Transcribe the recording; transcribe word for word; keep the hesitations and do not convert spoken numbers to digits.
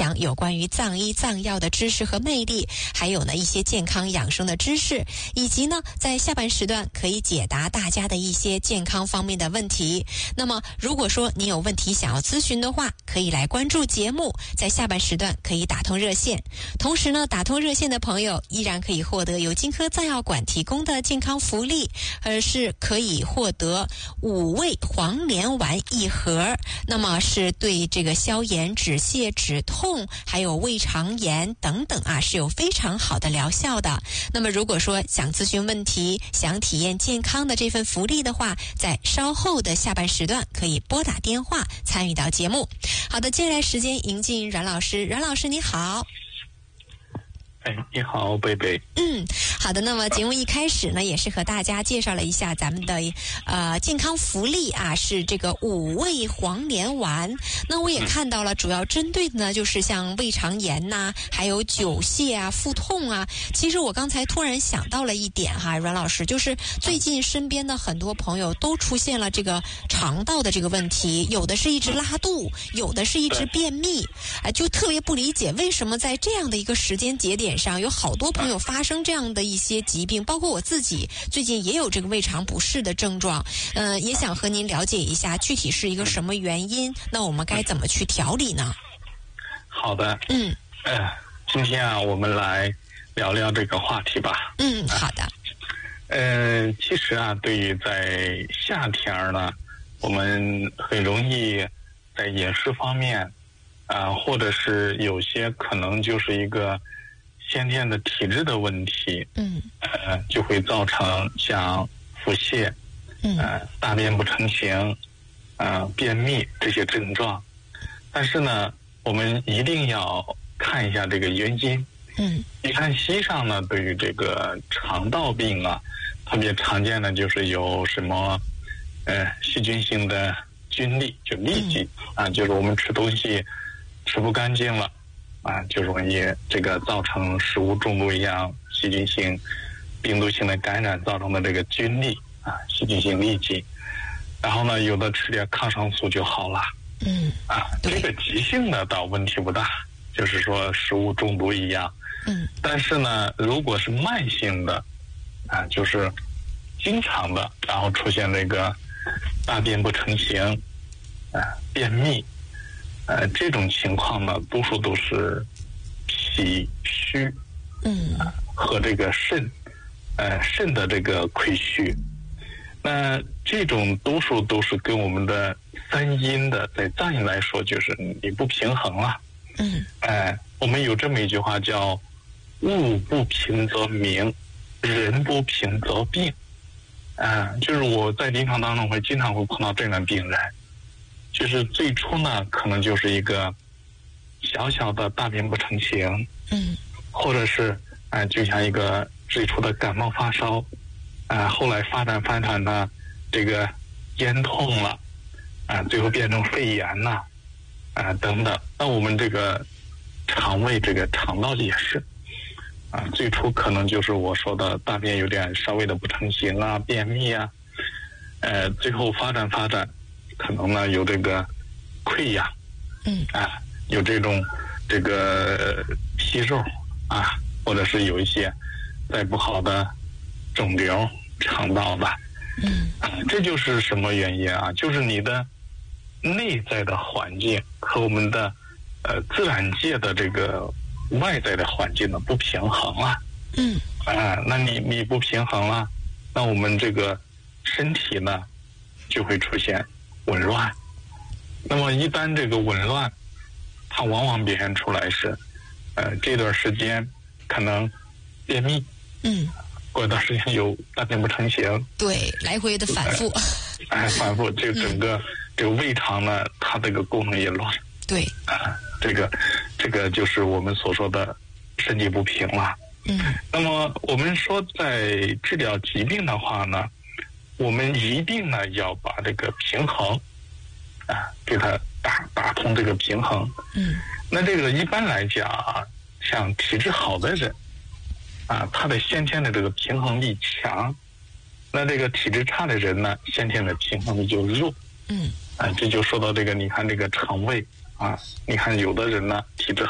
享有关于藏医藏药的知识和魅力，还有呢一些健康养生的知识，以及呢在下半时段可以解答大家的一些健康方面的问题。那么如果说你有问题想要咨询的话，可以来关注节目，在下半时段可以打通热线。同时呢，打通热线的朋友依然可以获得由金科藏药馆提供的健康福利，而是可以获得五味黄连丸一盒，那么是对这个消炎、止泻、止痛，还有胃肠炎等等啊，是有非常好的疗效的。那么如果说想咨询问题，想体验健康的这份福利的话，在稍后的下半时段可以拨打电话参与到节目。好的，接下来时间迎进阮老师。阮老师你好。 哎，你好，贝贝。 嗯，好的。那么节目一开始呢，也是和大家介绍了一下咱们的呃健康福利啊，是这个五味黄连丸。那我也看到了，主要针对的呢就是像胃肠炎呐、啊，还有久泻啊、腹痛啊。其实我刚才突然想到了一点哈，阮老师，就是最近身边的很多朋友都出现了这个肠道的这个问题，有的是一直拉肚，有的是一直便秘，哎，就特别不理解为什么在这样的一个时间节点上有好多朋友发生这样的一些疾病，包括我自己最近也有这个胃肠不适的症状，呃，也想和您了解一下具体是一个什么原因，那我们该怎么去调理呢？ 好的， 嗯， 呃，今天啊，我们来聊聊这个话题吧。 嗯，好的。 呃，其实啊，对于在夏天呢，我们很容易在饮食方面啊、呃，或者是有些可能就是一个先天的体质的问题， 嗯， 呃，就会造成像腹泻， 嗯， 呃，大便不成形，呃，便秘这些症状。但是呢，我们一定要看一下这个原因。 嗯， 你看西医上呢，对于这个肠道病啊，特别常见的就是有什么，呃，细菌性的菌痢，就痢疾、嗯、啊，就是我们吃东西吃不干净了啊，就容易这个造成食物中毒一样细菌性、病毒性的感染造成的这个菌痢啊，细菌性痢疾。然后呢，有的吃点抗生素就好了。 嗯， 啊，这个急性的倒问题不大，就是说食物中毒一样。 嗯， 但是呢，如果是慢性的，啊，就是经常的，然后出现这个大便不成形，啊，便秘，呃，这种情况呢，多数都是脾虚， 嗯， 啊、和这个肾，呃，肾的这个亏虚。那这种多数都是跟我们的三阴的，在藏医来说，就是你不平衡了。 嗯， 哎、呃，我们有这么一句话叫“物不平则鸣，人不平则病”。啊、呃，就是我在临床当中会经常会碰到这样的病人，就是最初呢，可能就是一个小小的大便不成形， 嗯，或者是啊、呃，就像一个最初的感冒发烧。啊，后来发展发展呢，这个咽痛了，啊，最后变成肺炎了，啊等等。那我们这个肠胃这个肠道也是，啊，最初可能就是我说的大便有点稍微的不成形啊，便秘啊，呃，最后发展发展，可能呢有这个溃疡， 嗯， 啊，有这种这个息肉啊，或者是有一些再不好的肿瘤。肠道的， 嗯， 这就是什么原因啊？就是你的内在的环境和我们的呃自然界的这个外在的环境呢不平衡了， 嗯， 啊，那你你不平衡了，那我们这个身体呢就会出现紊乱。那么一旦这个紊乱，它往往表现出来是，呃，这段时间可能便秘， 嗯。 过一段时间有大便不成形， 对，来回的反复， 哎，反复，这个整个、嗯、这个胃肠呢，它这个功能也乱， 对， 啊，这个这个就是我们所说的身体不平了。 嗯， 那么我们说在治疗疾病的话呢，我们一定呢要把这个平衡啊，给它打打通这个平衡。 嗯， 那这个一般来讲啊，像体质好的人。啊，他的先天的这个平衡力强，那这个体质差的人呢，先天的平衡力就弱。 嗯， 啊，这就说到这个，你看这个肠胃啊，你看有的人呢体质